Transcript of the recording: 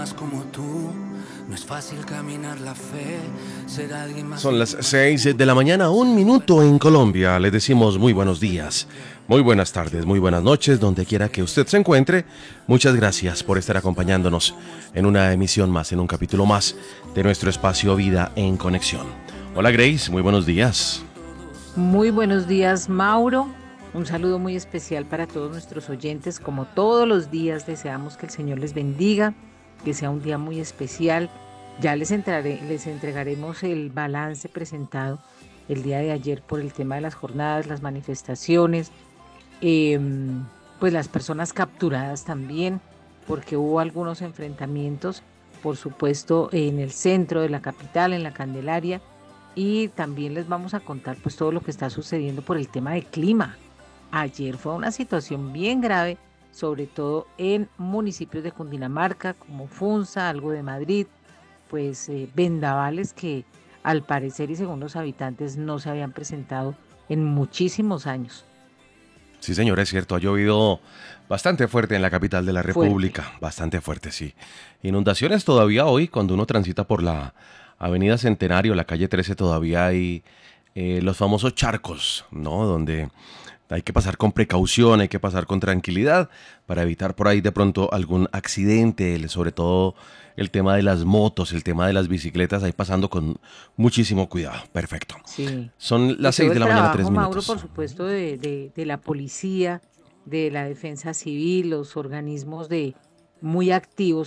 más como tú. No es fácil caminar la fe, ser alguien más. Son las 6 de la mañana, 1 minuto en Colombia. Le decimos muy buenos días, muy buenas tardes, muy buenas noches, donde quiera que usted se encuentre. Muchas gracias por estar acompañándonos en una emisión más, en un capítulo más de nuestro espacio Vida en Conexión. Hola Grace, muy buenos días. Muy buenos días, Mauro. Un saludo muy especial para todos nuestros oyentes. Como todos los días, deseamos que el Señor les bendiga, que sea un día muy especial. Ya les entregaremos el balance presentado el día de ayer por el tema de las jornadas, las manifestaciones, pues las personas capturadas también, porque hubo algunos enfrentamientos, por supuesto, en el centro de la capital, en la Candelaria, y también les vamos a contar pues todo lo que está sucediendo por el tema del clima. Ayer fue una situación bien grave, sobre todo en municipios de Cundinamarca, como Funza, algo de Madrid, pues vendavales que al parecer y según los habitantes no se habían presentado en muchísimos años. Sí, señor, es cierto, ha llovido bastante fuerte en la capital de la Fuerte. República, bastante fuerte, sí. Inundaciones todavía hoy, cuando uno transita por la Avenida Centenario, la calle 13, todavía hay los famosos charcos, ¿no? Donde hay que pasar con precaución, hay que pasar con tranquilidad para evitar por ahí de pronto algún accidente, sobre todo el tema de las motos, el tema de las bicicletas, ahí pasando con muchísimo cuidado. Perfecto. Sí, Son y las todo 6 de el la mañana, 3 trabajo, Mauro, minutos. por supuesto, de la policía, de la defensa civil, los organismos de muy activos